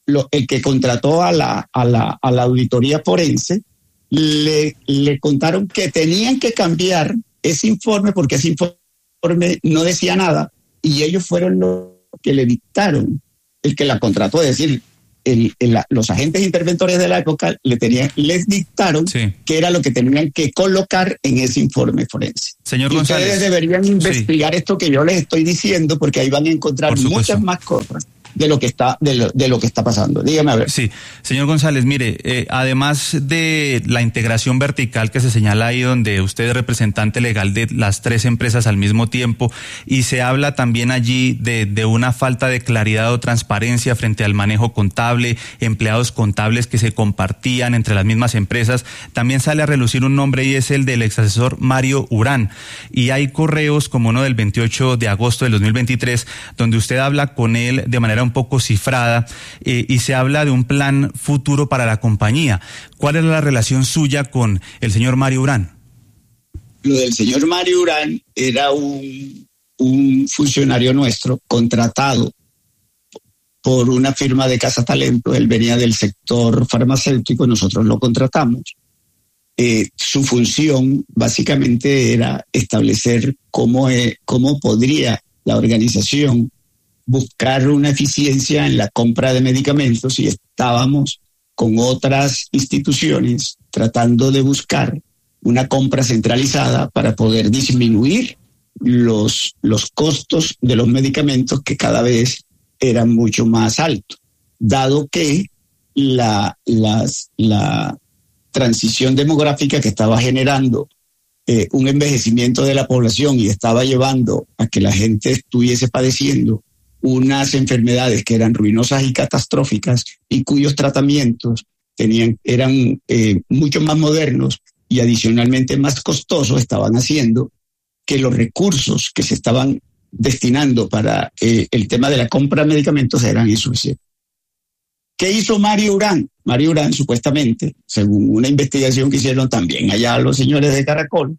lo, el que contrató a la, a la, a la auditoría forense, le, le contaron que tenían que cambiar ese informe porque ese informe no decía nada y ellos fueron los que le dictaron, el que la contrató, es decir, el, el, los agentes interventores de la época le tenían, les dictaron sí. qué era lo que tenían que colocar en ese informe forense. Señor y González, ustedes deberían investigar sí. esto que yo les estoy diciendo porque ahí van a encontrar muchas más cosas de lo que está de lo, de lo que está pasando. Dígame a ver. Sí, señor González, mire, eh, además de la integración vertical que se señala ahí, donde usted es representante legal de las tres empresas al mismo tiempo, y se habla también allí de, de una falta de claridad o transparencia frente al manejo contable, empleados contables que se compartían entre las mismas empresas, también sale a relucir un nombre y es el del ex asesor Mario Urán, y hay correos como uno del veintiocho de agosto del dos mil veintitrés, donde usted habla con él de manera un poco cifrada eh, y se habla de un plan futuro para la compañía. ¿Cuál es la relación suya con el señor Mario Urán? Lo del señor Mario Urán era un, un funcionario nuestro contratado por una firma de Casa Talento. Él venía del sector farmacéutico, nosotros lo contratamos. Eh, su función básicamente era establecer cómo, eh, cómo podría la organización buscar una eficiencia en la compra de medicamentos y estábamos con otras instituciones tratando de buscar una compra centralizada para poder disminuir los, los costos de los medicamentos que cada vez eran mucho más altos, dado que la, las, la transición demográfica que estaba generando eh, un envejecimiento de la población y estaba llevando a que la gente estuviese padeciendo unas enfermedades que eran ruinosas y catastróficas y cuyos tratamientos tenían, eran eh, mucho más modernos y adicionalmente más costosos, estaban haciendo que los recursos que se estaban destinando para eh, el tema de la compra de medicamentos eran insuficientes. ¿Qué hizo Mario Urán? Mario Urán supuestamente, según una investigación que hicieron también allá los señores de Caracol,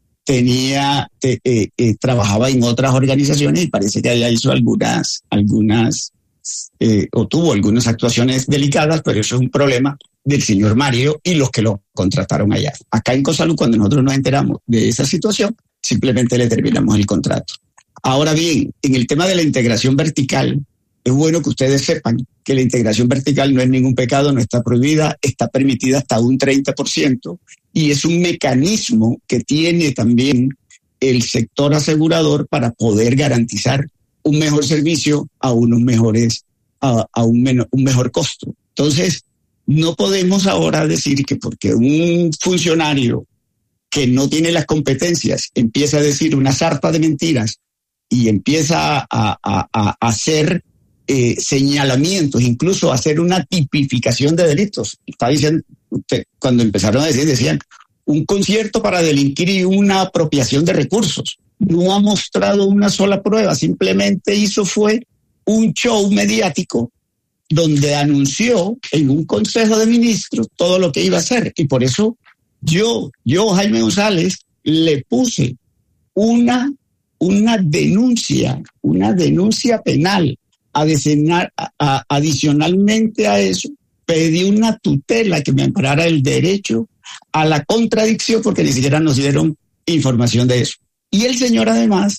tenía, eh, eh, eh, trabajaba en otras organizaciones y parece que allá hizo algunas, algunas, eh, o tuvo algunas actuaciones delicadas, pero eso es un problema del señor Mario y los que lo contrataron allá. Acá en Cosalud, cuando nosotros nos enteramos de esa situación, simplemente le terminamos el contrato. Ahora bien, en el tema de la integración vertical, es bueno que ustedes sepan que la integración vertical no es ningún pecado, no está prohibida, está permitida hasta un treinta por ciento y es un mecanismo que tiene también el sector asegurador para poder garantizar un mejor servicio a unos mejores, a, a un, menor, un mejor costo. Entonces, no podemos ahora decir que porque un funcionario que no tiene las competencias empieza a decir una sarta de mentiras y empieza a, a, a, a hacer Eh, señalamientos, incluso hacer una tipificación de delitos. Está diciendo, usted, cuando empezaron a decir, decían, un concierto para delinquir y una apropiación de recursos. No ha mostrado una sola prueba, simplemente hizo fue un show mediático donde anunció en un consejo de ministros todo lo que iba a hacer. Y por eso yo, yo, Jaime González, le puse una, una denuncia, una denuncia penal. Adicional, a, adicionalmente a eso, pedí una tutela que me amparara el derecho a la contradicción porque ni siquiera nos dieron información de eso. Y el señor además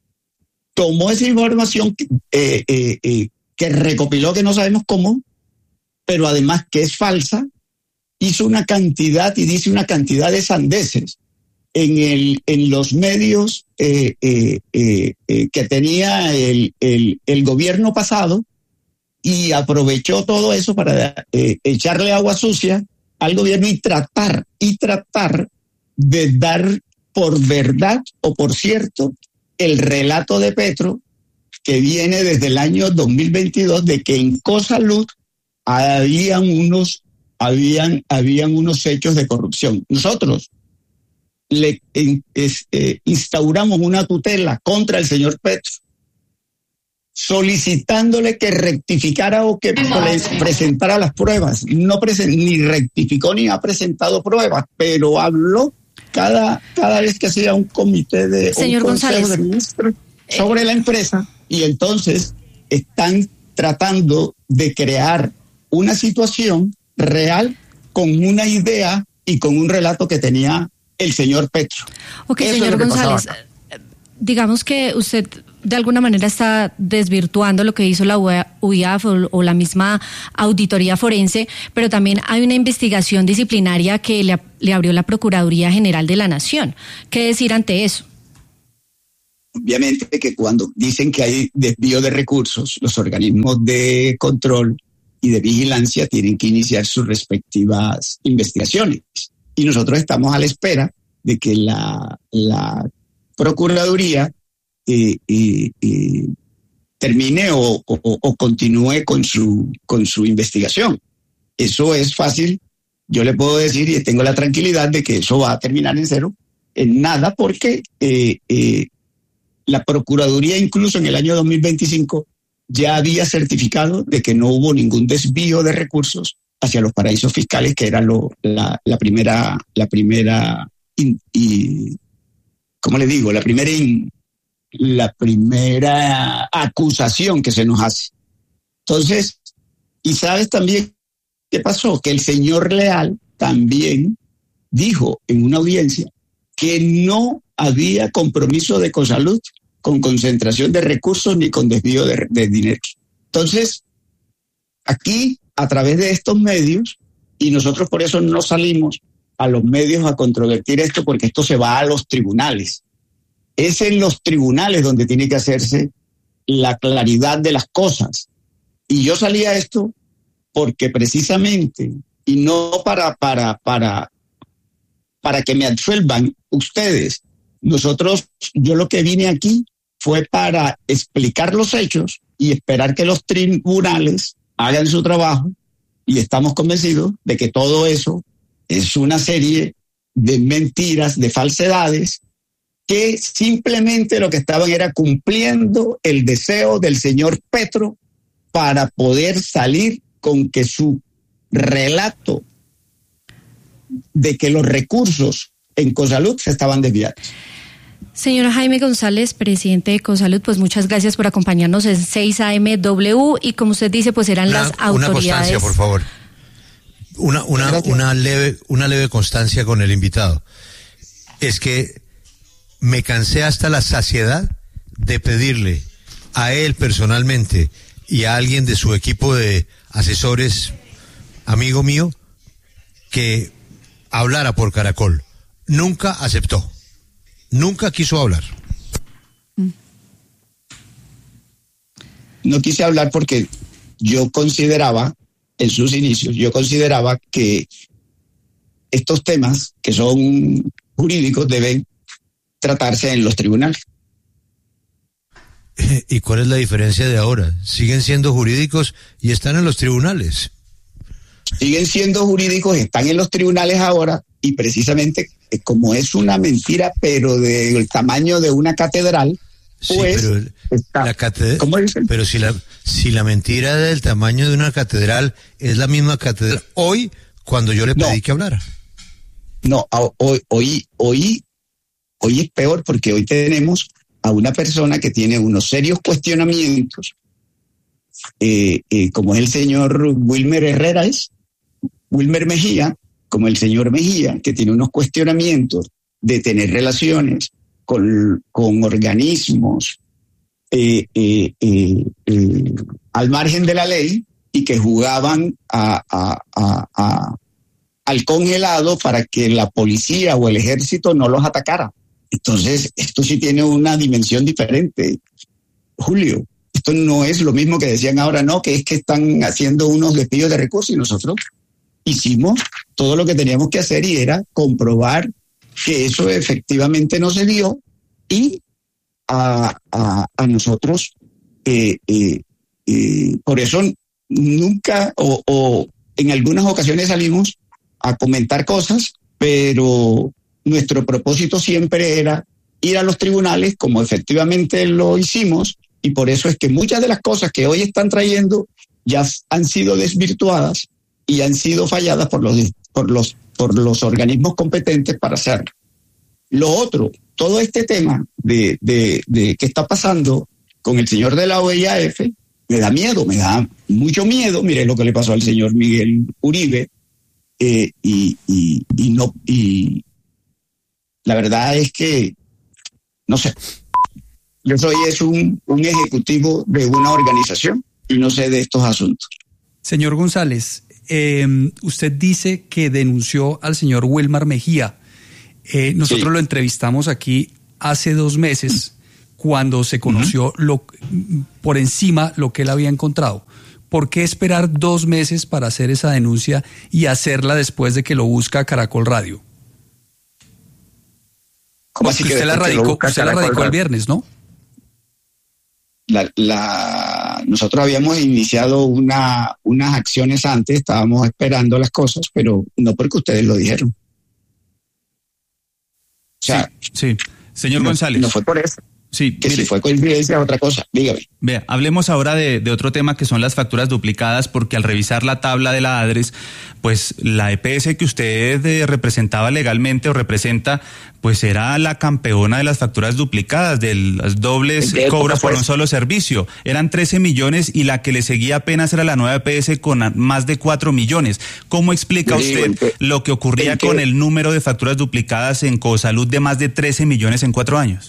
tomó esa información eh, eh, eh, que recopiló, que no sabemos cómo, pero además que es falsa, hizo una cantidad y dice una cantidad de sandeces en, el, en los medios eh, eh, eh, eh, que tenía el, el, el gobierno pasado y aprovechó todo eso para eh, echarle agua sucia al gobierno y tratar, y tratar de dar por verdad o por cierto el relato de Petro que viene desde el año dos mil veintidós de que en Cosalud habían unos, habían, habían unos hechos de corrupción. Nosotros le eh, eh, instauramos una tutela contra el señor Petro, solicitándole que rectificara o que pre- presentara las pruebas. No presen- ni rectificó ni ha presentado pruebas, pero habló cada, cada vez que hacía un comité de señor un consejo González. de ministros sobre la empresa, y entonces están tratando de crear una situación real con una idea y con un relato que tenía el señor Petro. Ok, Eso señor es lo que González, pasaba. digamos que usted de alguna manera está desvirtuando lo que hizo la U I A F o, o la misma auditoría forense, pero también hay una investigación disciplinaria que le, le abrió la Procuraduría General de la Nación. ¿Qué decir ante eso? Obviamente que cuando dicen que hay desvío de recursos, los organismos de control y de vigilancia tienen que iniciar sus respectivas investigaciones. Y nosotros estamos a la espera de que la, la Procuraduría eh, eh, eh, termine o, o, o continúe con su, con su investigación. Eso es fácil. Yo le puedo decir y tengo la tranquilidad de que eso va a terminar en cero, en nada, porque eh, eh, la Procuraduría incluso en el año dos mil veinticinco ya había certificado de que no hubo ningún desvío de recursos hacia los paraísos fiscales, que era lo, la, la primera, la primera, in, y, ¿cómo le digo? La primera, in, la primera acusación que se nos hace. Entonces, y sabes también qué pasó, que el señor Leal también dijo en una audiencia que no había compromiso de Consalud con concentración de recursos ni con desvío de, de dinero. Entonces, aquí, a través de estos medios, y nosotros por eso no salimos a los medios a controvertir esto, porque esto se va a los tribunales. Es en los tribunales donde tiene que hacerse la claridad de las cosas. Y yo salí a esto porque precisamente, y no para, para, para, para que me absuelvan ustedes, nosotros, yo lo que vine aquí fue para explicar los hechos y esperar que los tribunales hagan su trabajo, y estamos convencidos de que todo eso es una serie de mentiras, de falsedades, que simplemente lo que estaban era cumpliendo el deseo del señor Petro para poder salir con que su relato de que los recursos en Consalud se estaban desviando. Señora Jaime González, presidente de Consalud, pues muchas gracias por acompañarnos en seis A M W, y como usted dice, pues eran una, las autoridades. Una constancia, por favor. Una, una, una leve, una leve constancia con el invitado. Es que me cansé hasta la saciedad de pedirle a él personalmente y a alguien de su equipo de asesores, amigo mío, que hablara por Caracol. Nunca aceptó. Nunca quiso hablar. No quise hablar porque yo consideraba, en sus inicios, yo consideraba que estos temas que son jurídicos deben tratarse en los tribunales. ¿Y cuál es la diferencia de ahora? Siguen siendo jurídicos y están en los tribunales. Siguen siendo jurídicos, están en los tribunales ahora, y precisamente como es una mentira, pero del tamaño de una catedral, pues... Sí, pero, está, la catedral, ¿cómo dicen? pero si la, si la mentira del tamaño de una catedral es la misma catedral, hoy, cuando yo le pedí no, que hablara. No, hoy, hoy, hoy, hoy es peor, porque hoy tenemos a una persona que tiene unos serios cuestionamientos, eh, eh, como es el señor Wilmer Herrera, es Wilmer Mejía, como el señor Mejía, que tiene unos cuestionamientos de tener relaciones con, con organismos eh, eh, eh, eh, al margen de la ley, y que jugaban a, a, a, a, al congelado para que la policía o el ejército no los atacara. Entonces, esto sí tiene una dimensión diferente, Julio. Esto no es lo mismo que decían ahora, no, que es que están haciendo unos desvíos de recursos, y nosotros hicimos todo lo que teníamos que hacer, y era comprobar que eso efectivamente no se dio, y a, a, a nosotros, eh, eh, eh, por eso nunca o, o en algunas ocasiones salimos a comentar cosas, pero nuestro propósito siempre era ir a los tribunales, como efectivamente lo hicimos, y por eso es que muchas de las cosas que hoy están trayendo ya han sido desvirtuadas y han sido falladas por los, por los, por los organismos competentes para hacerlo. Lo otro, todo este tema de, de, de qué está pasando con el señor de la O I A F, me da miedo, me da mucho miedo. Mire lo que le pasó al señor Miguel Uribe, eh, y, y, y no, y la verdad es que, no sé, yo soy es un, un ejecutivo de una organización y no sé de estos asuntos. Señor González, eh, usted dice que denunció al señor Wilmar Mejía. Eh, nosotros sí. Lo entrevistamos aquí hace dos meses cuando se conoció uh-huh. lo, por encima lo que él había encontrado. ¿Por qué esperar dos meses para hacer esa denuncia y hacerla después de que lo busca Caracol Radio? ¿Cómo así que usted la radicó, usted la radicó el viernes, ¿no? La, la, nosotros habíamos iniciado una, unas acciones antes, estábamos esperando las cosas, pero no porque ustedes lo dijeron. O sea, sí, sí. Señor no, González. No fue por eso. Sí, que mire, si fue coincidencia, otra cosa. Dígame. Vea, hablemos ahora de, de otro tema que son las facturas duplicadas, porque al revisar la tabla de la ADRES, pues la E P S que usted eh, representaba legalmente o representa, pues era la campeona de las facturas duplicadas, de las dobles cobros por un solo servicio. Eran trece millones y la que le seguía apenas era la nueva E P S con más de cuatro millones. ¿Cómo explica sí, usted que, lo que ocurría con que, el número de facturas duplicadas en Cosalud de más de trece millones en cuatro años?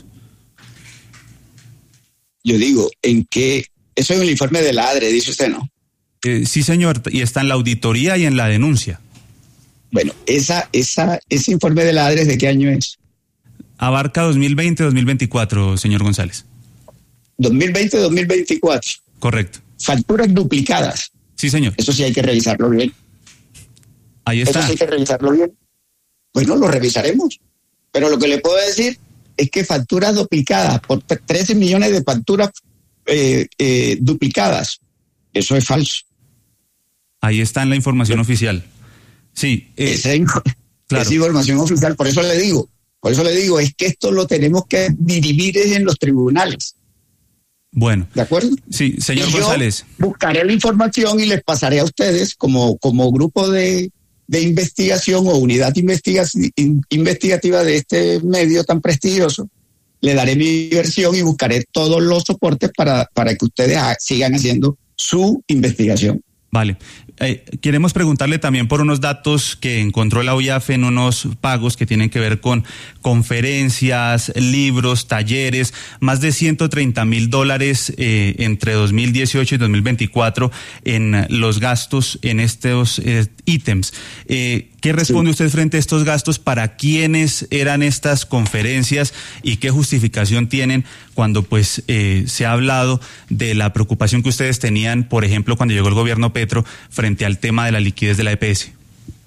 Yo digo, en que eso es el informe de la ADRE, dice usted, ¿no? Eh, sí, señor, y está en la auditoría y en la denuncia. Bueno, esa, esa, ese informe de la ADRE, ¿de qué año es? Abarca dos mil veinte dos mil veinticuatro, señor González. dos mil veinte dos mil veinticuatro. Correcto. Facturas duplicadas. Sí, señor. Eso sí hay que revisarlo bien. Ahí está. Eso sí hay que revisarlo bien. Bueno, lo revisaremos. Pero lo que le puedo decir es que facturas duplicadas, por trece millones de facturas eh, eh, duplicadas, eso es falso. Ahí está en la información sí. oficial. Sí. Eh, esa, claro. Esa información oficial, por eso le digo, por eso le digo, es que esto lo tenemos que dirimir en los tribunales. Bueno. ¿De acuerdo? Sí, señor y González. Yo buscaré la información y les pasaré a ustedes como, como grupo de... de investigación o unidad investiga- investigativa de este medio tan prestigioso, le daré mi versión y buscaré todos los soportes para, para que ustedes ha- sigan haciendo su investigación. Vale. Eh, queremos preguntarle también por unos datos que encontró la O I A F en unos pagos que tienen que ver con conferencias, libros, talleres, más de ciento treinta mil dólares eh, entre dos mil dieciocho y dos mil veinticuatro en los gastos en estos eh, ítems. Eh, ¿Qué responde sí. usted frente a estos gastos? ¿Para quiénes eran estas conferencias y qué justificación tienen cuando pues eh, se ha hablado de la preocupación que ustedes tenían, por ejemplo, cuando llegó el gobierno Petro frente al tema de la liquidez de la E P S?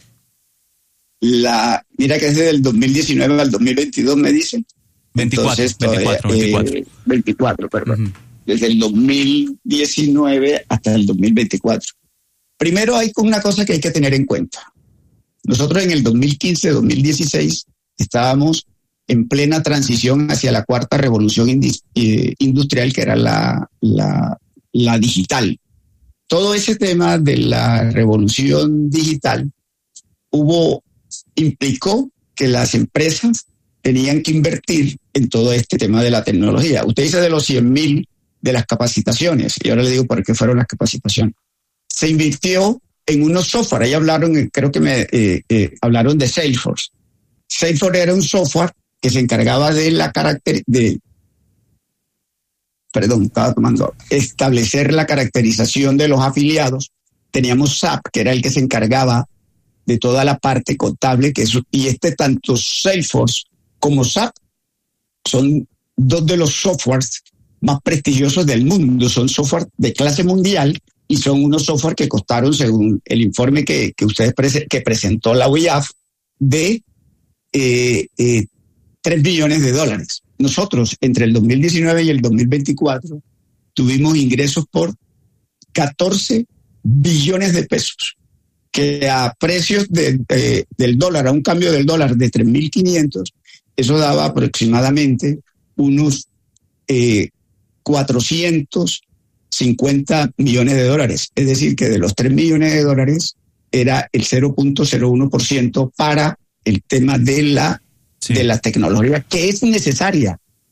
La, mira que es desde el dos mil diecinueve al dos mil veintidós, me dicen. veinticuatro, Entonces, veinticuatro, todavía, veinticuatro. Eh, veinticuatro, perdón. Uh-huh. Desde el dos mil diecinueve hasta el dos mil veinticuatro. Primero hay una cosa que hay que tener en cuenta. Nosotros en el dos mil quince dos mil dieciséis estábamos en plena transición hacia la cuarta revolución indis, eh, industrial, que era la, la, la digital. Todo ese tema de la revolución digital hubo, implicó que las empresas tenían que invertir en todo este tema de la tecnología. Usted dice de los cien mil de las capacitaciones, y ahora le digo por qué fueron las capacitaciones. Se invirtió en unos software, ahí hablaron, creo que me eh, eh, hablaron de Salesforce. Salesforce era un software que se encargaba de la caracter de perdón, estaba tomando, establecer la caracterización de los afiliados. Teníamos S A P, que era el que se encargaba de toda la parte contable, que es, y este tanto Salesforce como S A P son dos de los softwares más prestigiosos del mundo, son software de clase mundial y son unos software que costaron, según el informe que, que ustedes prese, que presentó la O I A F, de eh, eh, tres billones de dólares. Nosotros, entre el dos mil diecinueve y el dos mil veinticuatro, tuvimos ingresos por catorce billones de pesos, que a precios de, eh, del dólar, a un cambio del dólar de tres mil quinientos, eso daba aproximadamente unos eh, cuatrocientos cincuenta millones de dólares. Es decir, que de los tres millones de dólares era el cero punto cero uno por ciento para el tema de la, sí. de la tecnología, que es necesaria.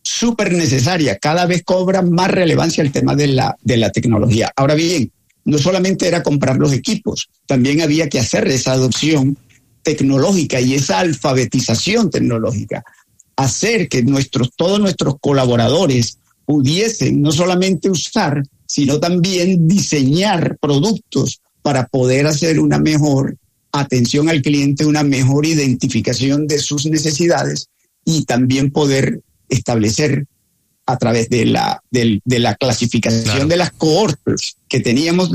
súper necesaria. Cada vez cobra más relevancia el tema de la, de la tecnología. Ahora bien, no solamente era comprar los equipos, también había que hacer esa adopción tecnológica y esa alfabetización tecnológica. Hacer que nuestros, todos nuestros colaboradores pudiesen no solamente usar, sino también diseñar productos para poder hacer una mejor atención al cliente, una mejor identificación de sus necesidades y también poder establecer a través de la, de, de la clasificación claro. de las cohortes que teníamos